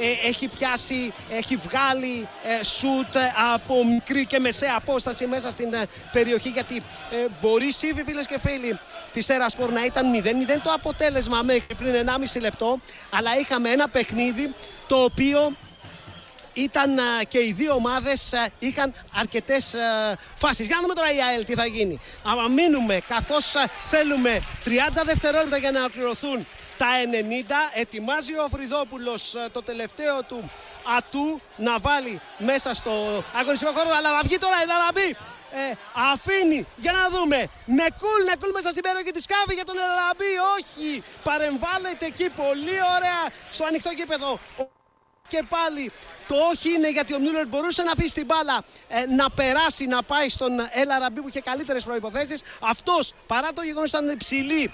έχει βγάλει σουτ από μικρή και μεσαία απόσταση μέσα στην περιοχή, γιατί μπορεί σύμφωνα, φίλες και φίλοι της Ερασπορ, να ήταν 0-0 το αποτέλεσμα μέχρι πριν 1,5 λεπτό, αλλά είχαμε ένα παιχνίδι το οποίο ήταν και οι δύο ομάδες είχαν αρκετές φάσεις. Για να δούμε τώρα η ΑΕΛ τι θα γίνει. Αν μείνουμε καθώς θέλουμε 30 δευτερόλεπτα για να ολοκληρωθούν τα 90, ετοιμάζει ο Φρυδόπουλος το τελευταίο του ατού να βάλει μέσα στο αγωνιστικό χώρο, αλλά να βγει τώρα η Ελαραμπή. Αφήνει, για να δούμε, Νεκούλ μέσα στην περιοχή της Σκάβη για τον Ελαραμπή, όχι, παρεμβάλλεται εκεί πολύ ωραία στο ανοιχτό γήπεδο Και πάλι το όχι είναι γιατί ο Μιούλερ μπορούσε να αφήσει την μπάλα να περάσει, να πάει στον El Arabi που είχε καλύτερες προϋποθέσεις. Αυτός, παρά το γεγονός ότι ήταν ψηλή,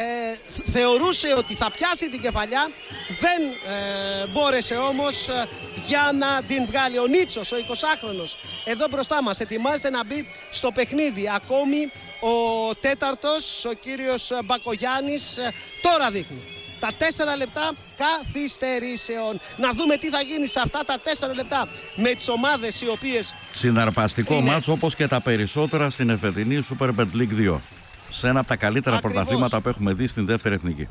θεωρούσε ότι θα πιάσει την κεφαλιά. Δεν μπόρεσε όμως για να την βγάλει. Ο Νίτσος, ο 20χρονος, εδώ μπροστά μας, ετοιμάζεται να μπει στο παιχνίδι. Ακόμη ο τέταρτος, ο κύριος Μπακογιάννης, τώρα δείχνει τα 4 λεπτά καθυστερήσεων. Να δούμε τι θα γίνει σε αυτά τα 4 λεπτά με τις ομάδες οι οποίες... Συναρπαστικό μάτς, όπως και τα περισσότερα στην εφετινή Super Bet League 2. Σε ένα από τα καλύτερα πρωταθλήματα που έχουμε δει στην δεύτερη εθνική.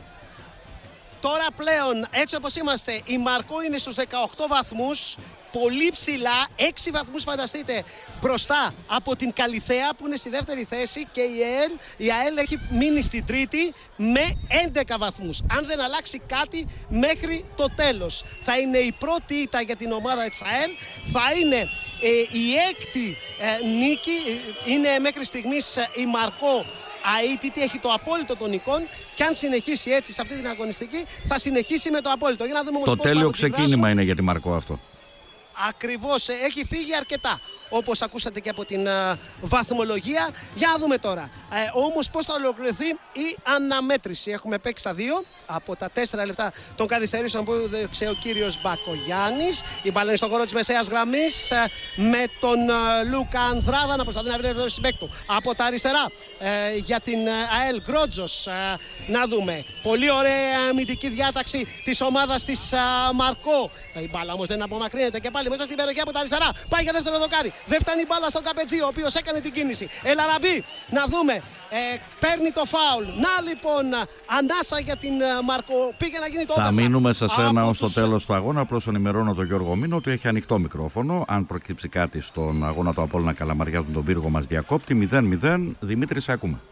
Τώρα πλέον, έτσι όπως είμαστε, η Μαρκό είναι στους 18 βαθμούς. Πολύ ψηλά, 6 βαθμούς φανταστείτε μπροστά από την Καλιθέα που είναι στη δεύτερη θέση, και η ΑΕΛ έχει μείνει στην τρίτη με 11 βαθμούς. Αν δεν αλλάξει κάτι μέχρι το τέλος, θα είναι η πρώτη ήττα για την ομάδα της ΑΕΛ, θα είναι η έκτη νίκη, είναι μέχρι στιγμής η Μαρκό αίτητη, έχει το απόλυτο των εικόν, και αν συνεχίσει έτσι σε αυτή την αγωνιστική θα συνεχίσει με το απόλυτο. Για να δούμε όμως το τέλειο ξεκίνημα είναι για τη Μαρκό αυτό. Ακριβώς, έχει φύγει αρκετά, όπως ακούσατε και από την βαθμολογία. Για να δούμε τώρα όμως πώς θα ολοκληρωθεί η αναμέτρηση. Έχουμε παίξει τα 2 από τα 4 λεπτά των καθυστερήσεων που έδειξε ο κύριος Μπακογιάννης. Η μπάλα είναι στον χώρο της μεσαίας γραμμής με τον Λούκα Ανδράδα να προσπαθεί να βρει δεύτερο συμπαίκτου. Από τα αριστερά για την ΑΕΛ Γκρότζος. Να δούμε, πολύ ωραία αμυντική διάταξη της ομάδας της Μαρκό. Η μπάλα όμως δεν απομακρύνεται και πάλι μέσα στην περιοχή από τα αριστερά. Πάει για δεύτερο δοκάρι. Δεν φτάνει η μπάλα στον Καπετζή, ο οποίος έκανε την κίνηση. El Arabi, να δούμε. Παίρνει το φάουλ. Να λοιπόν, ανάσα για την Μαρκό. Πήγε να γίνει το θα μείνουμε σε σένα ως το τέλος του αγώνα. Απλώς ενημερώνω τον Γιώργο Μήνο ότι έχει ανοιχτό μικρόφωνο. Αν προκύψει κάτι στον αγώνα του Απόλλωνα Καλαμαριά, τον πύργο μας διακόπτει. 0-0. Δημήτρη, σε ακούμε.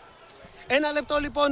Ένα λεπτό λοιπόν.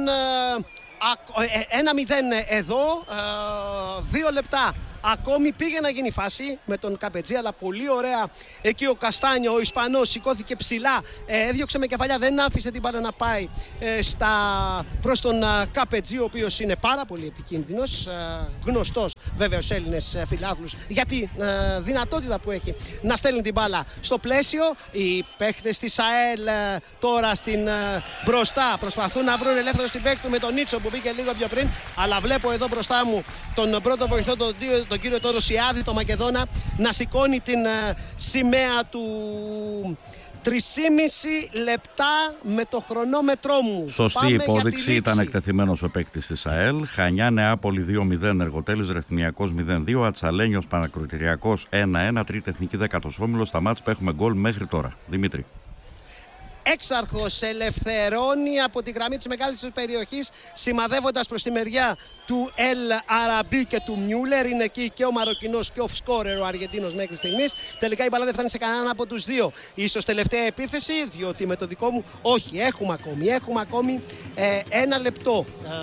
1-0 εδώ. 2 λεπτά. Ακόμη πήγε να γίνει φάση με τον Καπετζή, αλλά πολύ ωραία εκεί ο Καστάνιο, ο Ισπανός, σηκώθηκε ψηλά, έδιωξε με κεφαλιά, δεν άφησε την μπάλα να πάει προς τον Καπετζή, ο οποίος είναι πάρα πολύ επικίνδυνος, γνωστός βέβαια στους Έλληνες φιλάθλους για τη δυνατότητα που έχει να στέλνει την μπάλα στο πλαίσιο. Οι παίχτες της ΑΕΛ τώρα στην μπροστά προσπαθούν να βρουν ελεύθερο στην παίκτη με τον Νίτσο που μπήκε λίγο πιο πριν, αλλά βλέπω εδώ μπροστά μου τον πρώτο βοηθό, τον κύριο Τωροσιάδη, το Μακεδόνα, να σηκώνει την σημαία του. 3,5 λεπτά με το χρονόμετρό μου. Σωστή πάμε υπόδειξη, ήταν εκτεθειμένος ο παίκτης της ΑΕΛ. Χανιά Νεάπολη 2-0, Εργοτέλης Ρεθυμιακός 0-2, Ατσαλένιος Πανακροτηριακός 1-1, Τρίτη Εθνική 10ος όμιλος. Στα μάτς που έχουμε γκολ μέχρι τώρα. Δημήτρη. Έξαρχος ελευθερώνει από τη γραμμή της μεγάλης του περιοχής, σημαδεύοντας προς τη μεριά του El Arabi και του Μιούλερ. Είναι εκεί και ο Μαροκινός και ο scorer ο Αργεντίνος μέχρι στιγμής. Τελικά η μπαλά δεν φτάνει σε κανέναν από τους δύο. Ίσως τελευταία επίθεση, διότι με το δικό μου όχι, έχουμε ακόμη 1 λεπτό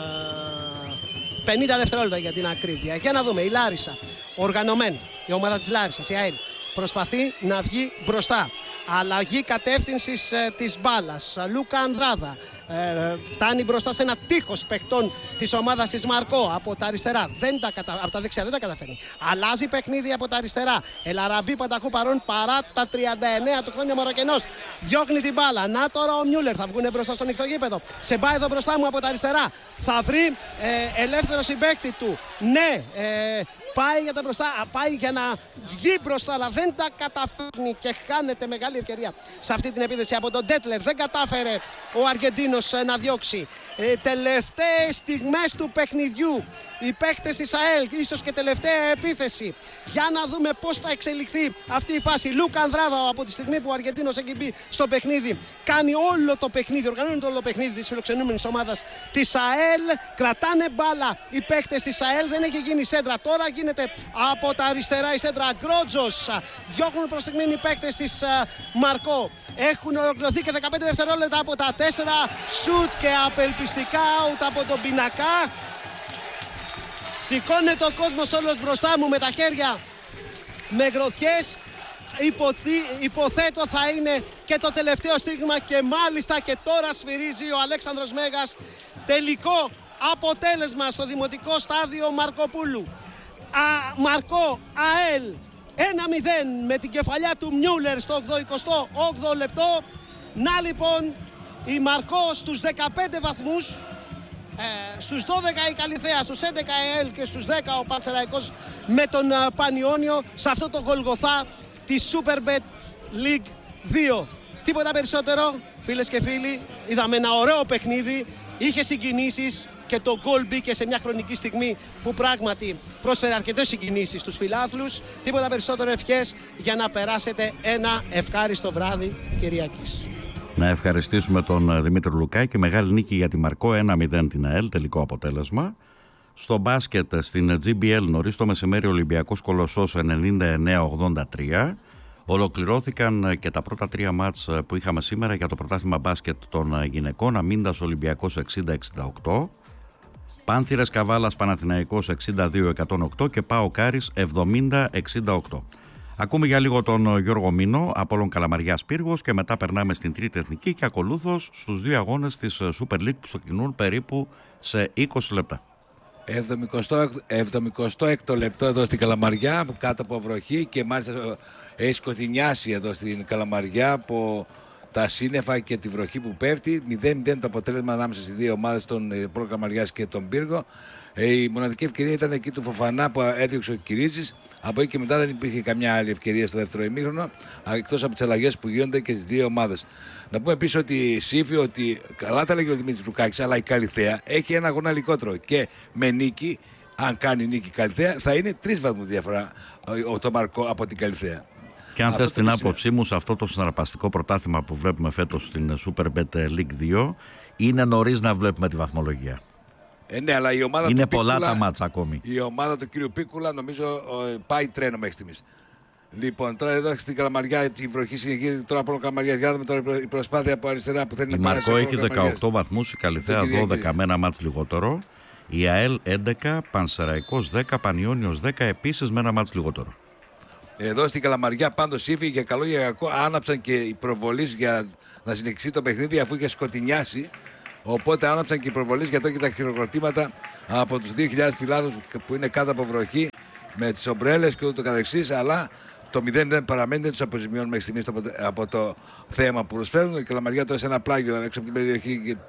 50 δευτερόλεπτα για την ακρίβεια. Για να δούμε, η Λάρισα οργανωμένη, η ομάδα της Λάρισσας, η ΑΕΛ, προσπαθεί να βγει μπροστά. Αλλαγή κατεύθυνσης της μπάλας. Λούκα Ανδράδα φτάνει μπροστά σε ένα τείχος παιχτών της ομάδας της Μαρκό από τα αριστερά. Από τα δεξιά δεν τα καταφέρνει. Αλλάζει παιχνίδι από τα αριστερά. El Arabi πανταχού παρόν παρά τα 39 του χρόνια Μαροκενός. Διώχνει την μπάλα. Να τώρα ο Μιούλερ θα βγουν μπροστά στο ανοιχτό γήπεδο. Σε πάει εδώ μπροστά μου από τα αριστερά. Θα βρει ελεύθερο συμπαίκτη του. Ναι, πάει για τα μπροστά, πάει για να βγει μπροστά, αλλά δεν τα καταφέρνει και χάνεται μεγάλη ευκαιρία σε αυτή την επίθεση από τον Ντέτλερ. Δεν κατάφερε ο Αργεντίνος να διώξει. Τελευταίες στιγμές του παιχνιδιού, οι παίκτες της ΑΕΛ, ίσως και τελευταία επίθεση. Για να δούμε πώς θα εξελιχθεί αυτή η φάση. Λούκα Ανδράδα, από τη στιγμή που ο Αργεντίνος έχει μπει στο παιχνίδι, κάνει όλο το παιχνίδι, οργανώνει όλο το παιχνίδι της φιλοξενούμενης ομάδας της ΑΕΛ. Κρατάνε μπάλα οι παίκτες της ΑΕΛ, δεν έχει γίνει σέντρα. Τώρα γίνεται από τα αριστερά η σέντρα. Γκρότζος. Διώχνουν προς στιγμή οι παίκτες της Μαρκό. Έχουν ολοκληρωθεί και 15 δευτερόλεπτα από τα 4. Σουτ και απελπιστικά out από τον πινακά. Σηκώνεται ο κόσμος όλος μπροστά μου με τα χέρια με γροθιές. Υποθέτω θα είναι και το τελευταίο στίγμα, και μάλιστα και τώρα σφυρίζει ο Αλέξανδρος Μέγας. Τελικό αποτέλεσμα στο δημοτικό στάδιο Μαρκοπούλου. Μαρκό ΑΕΛ 1-0 με την κεφαλιά του Μιούλερ στο 88ο λεπτό. Να λοιπόν η Μαρκό στους 15 βαθμούς, στους 12 η Καλιθέα, στους 11 η ΑΕΛ και στους 10 ο Πανσεραϊκός με τον Πανιόνιο σε αυτό το Γολγοθά της Superbet League 2. Τίποτα περισσότερο, φίλες και φίλοι. Είδαμε ένα ωραίο παιχνίδι, είχε συγκινήσεις και το γκολ μπήκε σε μια χρονική στιγμή που πράγματι πρόσφερε αρκετές συγκινήσεις στους φιλάθλους. Τίποτα περισσότερο, ευχές για να περάσετε ένα ευχάριστο βράδυ Κυριακής. Να ευχαριστήσουμε τον Δημήτρη Λουκάκη. Μεγάλη νίκη για τη Μαρκό, 1-0 την ΑΕΛ, τελικό αποτέλεσμα. Στο μπάσκετ στην GBL νωρίς το μεσημέρι Ολυμπιακός Κολοσσός 99-83. Ολοκληρώθηκαν και τα πρώτα 3 μάτς που είχαμε σήμερα για το πρωτάθλημα μπάσκετ των γυναικών. Αμίντας Ολυμπιακός 60-68. Πάνθυρες Καβάλας Παναθηναϊκός 62-108 και ΠΑΟΚ Άρης 70-68. Ακούμε για λίγο τον Γιώργο Μήνο, Απόλλων Καλαμαριάς Πύργος, και μετά περνάμε στην τρίτη εθνική και ακολούθως στους 2 αγώνες της Super League που ξεκινούν περίπου σε 20 λεπτά. 76ο λεπτό εδώ στην Καλαμαριά, κάτω από βροχή, και μάλιστα έχει σκοτεινιάσει εδώ στην Καλαμαριά από τα σύννεφα και τη βροχή που πέφτει. 0-0 το αποτέλεσμα ανάμεσα στις 2 ομάδες, των Απόλλων Καλαμαριάς και τον Πύργο. Η μοναδική ευκαιρία ήταν εκεί του Φοφανά που έδιωξε ο Κυρίτσης. Από εκεί και μετά δεν υπήρχε καμιά άλλη ευκαιρία στο δεύτερο ημίχρονο, εκτός από τις αλλαγές που γίνονται και στις 2 ομάδες. Να πούμε επίσης ότι Σύφη, ότι καλά τα λέγει ο Δημήτρης Λουκάκης, αλλά η Καλιθέα έχει ένα αγώνα λιγότερο και με νίκη, αν κάνει νίκη η Καλιθέα, θα είναι 3 βαθμούς διαφορά το Μαρκό από την Καλιθέα. Και αν θες την άποψή μου, σε αυτό το συναρπαστικό πρωτάθλημα που βλέπουμε φέτος στην Superbet League 2, είναι νωρίς να βλέπουμε τη βαθμολογία. Ναι, αλλά η ομάδα είναι του πολλά Πίκουλα, τα μάτσα ακόμη. Η ομάδα του κύριου Πίκουλα νομίζω πάει τρένο μέχρι στιγμής. Λοιπόν, τώρα εδώ στην Καλαμαριά η βροχή συνεχίζεται. Τώρα από Καλαμαριά, για να δούμε τώρα η προσπάθεια από αριστερά που θέλει να περάσει. Η Μαρκό έχει 18 βαθμούς, η Καλιθέα 12 με ένα μάτς λιγότερο. Η ΑΕΛ 11, Πανσεραϊκός 10, Πανιόνιος 10 επίσης με ένα μάτς λιγότερο. Εδώ στην Καλαμαριά πάντως Ήφη, για καλό για κακό, άναψαν και οι προβολείς για να συνεχιστεί το παιχνίδι αφού είχε σκοτεινιάσει. Οπότε άναψαν και οι προβολείς, γιατί και τα χειροκροτήματα από τους 2.000 φιλάδους που είναι κάτω από βροχή με τις ομπρέλες και ούτω καθεξής. Αλλά το 0-0 παραμένει, δεν τους αποζημιώνουν μέχρι στιγμής από το θέμα που προσφέρουν. Η Καλαμαριά τώρα σε ένα πλάγιο έξω από την περιοχή